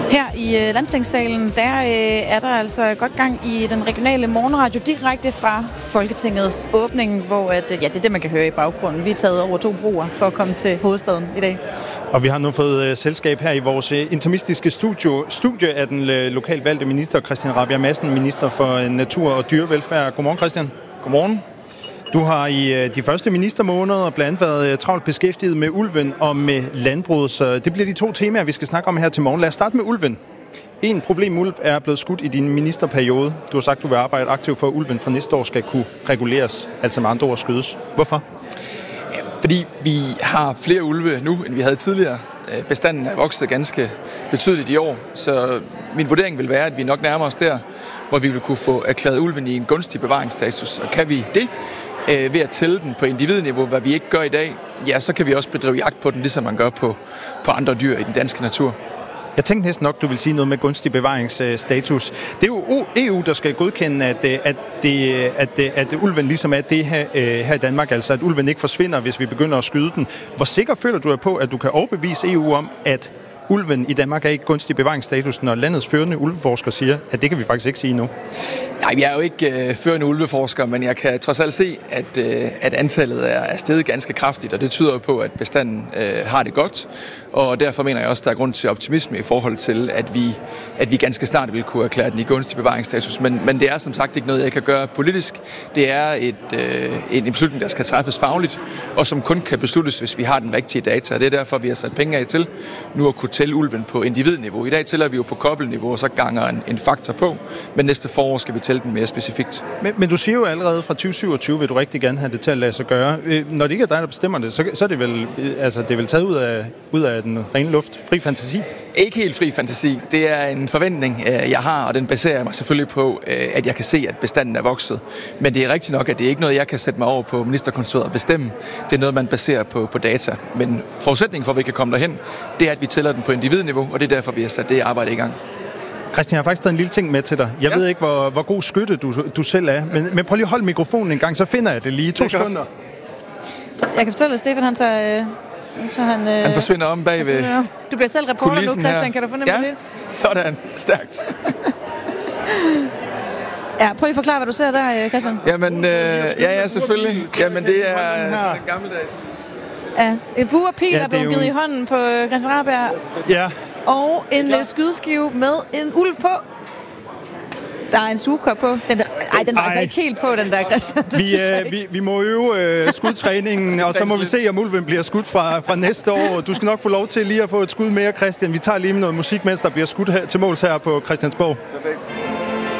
Her i Landstingssalen, der er der altså godt gang i den regionale morgenradio direkte fra Folketingets åbning, hvor det er det, man kan høre i baggrunden. Vi er taget over 2 broer for at komme til hovedstaden i dag. Og vi har nu fået selskab her i vores interimistiske studie af den lokalt valgte minister, Christian Rabjerg Madsen, minister for natur og dyrevelfærd. Godmorgen, Christian. Godmorgen. Du har i de første ministermåneder blandt andet været travlt beskæftiget med ulven og med landbruget, så det bliver de 2 temaer, vi skal snakke om her til morgen. Lad os starte med ulven. En problem ulv er blevet skudt i din ministerperiode. Du har sagt, du vil arbejde aktivt for, at ulven fra næste år skal kunne reguleres, altså med andre ord skydes. Hvorfor? Ja, fordi vi har flere ulve nu, end vi havde tidligere. Bestanden er vokset ganske betydeligt i år, så min vurdering vil være, at vi nok nærmer os der, hvor vi vil kunne få erklæret ulven i en gunstig bevaringsstatus. Og kan vi det ved at tælle den på individniveau, hvad vi ikke gør i dag, ja, så kan vi også bedrive jagt på den, ligesom man gør på andre dyr i den danske natur. Jeg tænkte næsten nok, du vil sige noget med gunstig bevaringsstatus. Det er jo EU, der skal godkende, at ulven ligesom er det her i Danmark, altså at ulven ikke forsvinder, hvis vi begynder at skyde den. Hvor sikker føler du dig på, at du kan overbevise EU om, at ulven i Danmark er ikke gunstig bevaringsstatus, når landets førende ulveforsker siger, at det kan vi faktisk ikke sige nu? Nej, jeg er jo ikke førende ulveforsker, men jeg kan trods alt se, at antallet er steget ganske kraftigt, og det tyder på, at bestanden har det godt, og derfor mener jeg også, at der er grund til optimisme i forhold til, at vi ganske snart vil kunne erklære den i gunstig bevaringsstatus. Men det er som sagt ikke noget, jeg kan gøre politisk. Det er en beslutning, der skal træffes fagligt, og som kun kan besluttes, hvis vi har den rigtige data, og det er derfor, vi har sat penge af til nu at kunne tælle ulven på individniveau. I dag tæller vi jo på kobbelniveau, og så ganger en faktor på, men næste forår skal vi tælle den mere specifikt. Men du siger jo allerede fra 2027, vil du rigtig gerne have det til at lade sig gøre. Når det ikke er dig, der bestemmer det, så er det vel, det er vel taget ud af den rene luft. Fri fantasi? Ikke helt fri fantasi. Det er en forventning, jeg har, og den baserer jeg mig selvfølgelig på, at jeg kan se, at bestanden er vokset. Men det er rigtigt nok, at det er ikke noget, jeg kan sætte mig over på ministerkontoret og bestemme. Det er noget, man baserer på data. Men forudsætningen for, at vi kan komme derhen, det er, at vi tæller den på individniveau, og det er derfor, vi har sat det arbejde i gang. Christian, jeg har faktisk taget en lille ting med til dig. Jeg ved ikke, hvor god skytte du selv er, men prøv lige at holde mikrofonen en gang, så finder jeg det lige. 2 sekunder. Jeg kan fortælle, at Stefan han tager... Han forsvinder om bagved. Du bliver selv reporter nu, Christian. Her. Kan du fornemme det? Sådan. Stærkt. Ja, prøv at forklare, hvad du ser der, Christian. Jamen, ja, selvfølgelig. Jamen, det er sådan en gammeldags. Ja, et bue og pil er blevet givet i hånden på Christian Rabjerg. Ja. Og en skydeskive med en ulv på. Der er en sugekop på. Den var altså ikke helt på, den der, Christian. Vi må øve skudtræningen, og så må vi se, om ulven bliver skudt fra næste år. Du skal nok få lov til lige at få et skud mere, Christian. Vi tager lige noget musik, mens der bliver skudt her til måls her på Christiansborg. Perfekt.